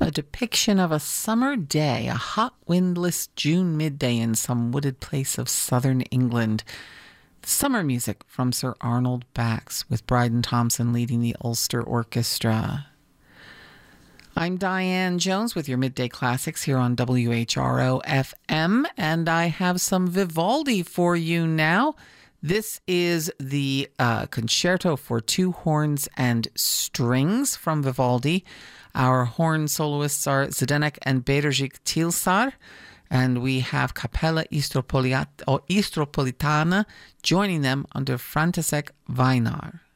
a depiction of a summer day, a hot, windless June midday in some wooded place of southern England. Summer music from Sir Arnold Bax, with Bryden Thompson leading the Ulster Orchestra. I'm Diane Jones with your Midday Classics here on WHRO FM, and I have some Vivaldi for you now. This is the Concerto for Two Horns and Strings from Vivaldi. Our horn soloists are Zdenek and Bedřich Tilsar, and we have Capella Istropolitana joining them under František Vajnar.